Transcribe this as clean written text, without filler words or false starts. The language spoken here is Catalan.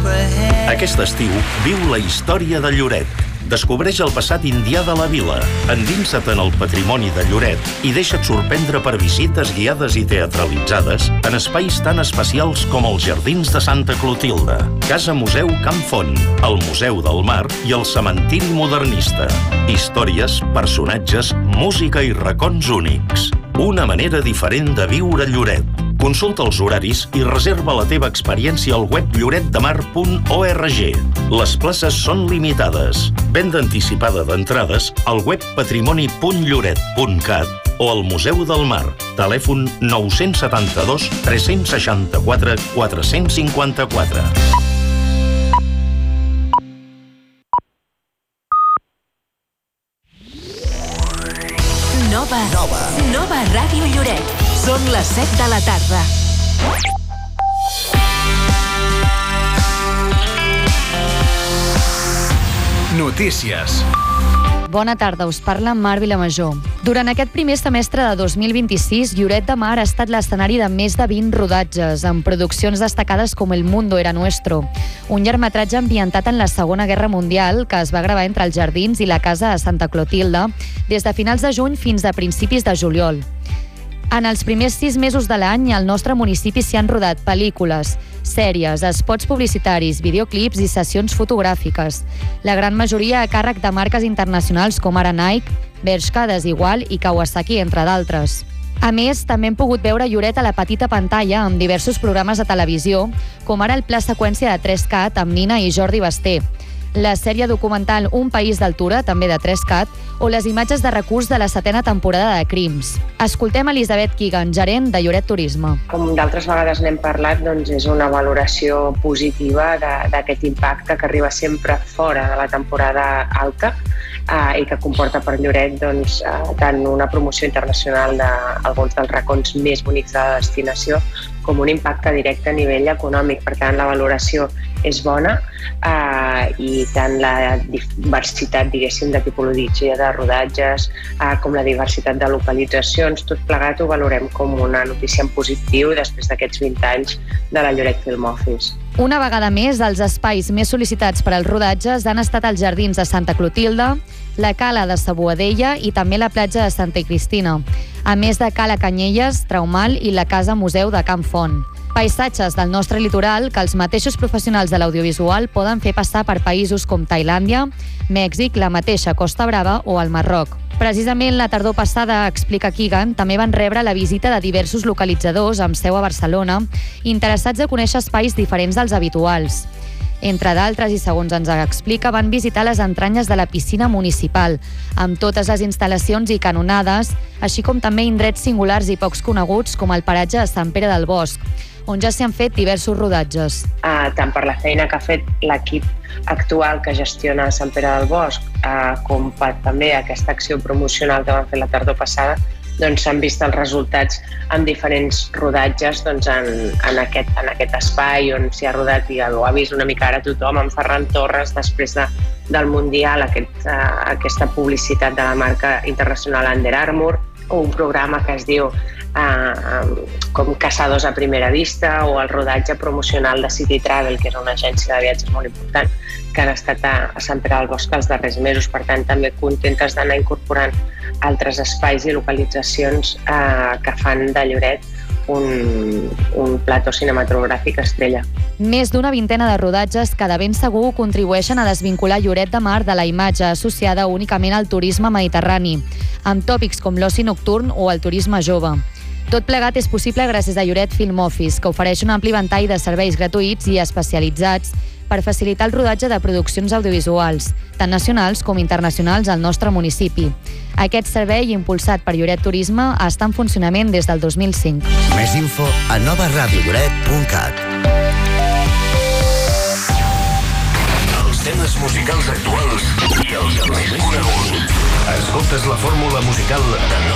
Aquest estiu viu la història de Lloret. Descobreix el passat indià de la vila, endinsa't en el patrimoni de Lloret i deixa't sorprendre per visites guiades i teatralitzades en espais tan especials com els Jardins de Santa Clotilde, Casa Museu Camp Font, el Museu del Mar i el Cementiri Modernista. Històries, personatges, música i racons únics. Una manera diferent de viure Lloret. Consulta els horaris i reserva la teva experiència al web lloretdemar.org. Les places són limitades. Venda anticipada d'entrades al web patrimoni.lloret.cat o al Museu del Mar. Telèfon 972 364 454. Nova Ràdio Lloret. Són les 7 de la tarda. Notícies. Bona tarda, us parla Mar Vilamajor. Durant aquest primer semestre de 2026, Lloret de Mar ha estat l'escenari de més de 20 rodatges, amb produccions destacades com El Mundo era nuestro, un llargmetratge ambientat en la Segona Guerra Mundial que es va gravar entre els Jardins i la Casa de Santa Clotilde des de finals de juny fins a principis de juliol. En els primers 6 mesos de l'any, al nostre municipi s'hi han rodat pel·lícules, sèries, spots publicitaris, videoclips i sessions fotogràfiques. La gran majoria a càrrec de marques internacionals com ara Nike, Bershka, Desigual i Kawasaki, entre d'altres. A més, també hem pogut veure Lloret a la petita pantalla amb diversos programes de televisió, com ara el Pla Seqüència de 3CAT amb Nina i Jordi Basté, la sèrie documental Un país d'altura, també de 3CAT, o les imatges de recurs de la 7ª temporada de Crims. Escoltem Elisabet Keegan, gerent de Lloret Turisme. Com d'altres vegades n'hem parlat, doncs és una valoració positiva d'aquest impacte que arriba sempre fora de la temporada alta i que comporta per Lloret doncs, tant una promoció internacional d'alguns dels racons més bonics de la destinació com un impacte directe a nivell econòmic. Per tant, la valoració és bona i tant la diversitat, diguéssim, de tipologia de rodatges com la diversitat de localitzacions, tot plegat ho valorem com una notícia en positiu després d'aquests 20 anys de la Lloret Film Office. Una vegada més, els espais més sol·licitats per als rodatges han estat els Jardins de Santa Clotilde, la Cala de Sa Boadella i també la platja de Santa Cristina, a més de Cala Canyelles, Traumal i la Casa Museu de Camp Font. Paisatges del nostre litoral que els mateixos professionals de l'audiovisual poden fer passar per països com Tailàndia, Mèxic, la mateixa Costa Brava o el Marroc. Precisament la tardor passada, explica Keegan, també van rebre la visita de diversos localitzadors amb seu a Barcelona, interessats a conèixer espais diferents dels habituals. Entre d'altres, i segons ens explica, van visitar les entranyes de la piscina municipal, amb totes les instal·lacions i canonades, així com també indrets singulars i pocs coneguts com el paratge de Sant Pere del Bosc, on ja s'hi han fet diversos rodatges. Tant per la feina que ha fet l'equip actual que gestiona Sant Pere del Bosc, com per també aquesta acció promocional que van fer la tardor passada, doncs s'han vist els resultats en diferents rodatges doncs, en aquest espai on s'hi ha rodat i ho ha vist una mica ara tothom, en Ferran Torres, després del Mundial, aquesta publicitat de la marca internacional Under Armour, o un programa que es diu com Caçadors a primera vista, o el rodatge promocional de City Travel, que és una agència de viatges molt important, que han estat a Sant Pere del Bosc els darrers mesos. Per tant, també contentes d'anar incorporant altres espais i localitzacions que fan de Lloret un plató cinematogràfic estrella. Més d'una vintena de rodatges que de ben segur contribueixen a desvincular Lloret de Mar de la imatge associada únicament al turisme mediterrani, amb tòpics com l'oci nocturn o el turisme jove. Tot plegat és possible gràcies a Lloret Film Office, que ofereix un ampli ventall de serveis gratuïts i especialitzats per facilitar el rodatge de produccions audiovisuals, tant nacionals com internacionals al nostre municipi. Aquest servei, impulsat per Lloret Turisme, està en funcionament des del 2005. Més info a novaradiolloret.cat. Els temes musicals actuals i els més coneguts. Escoltes la fórmula musical de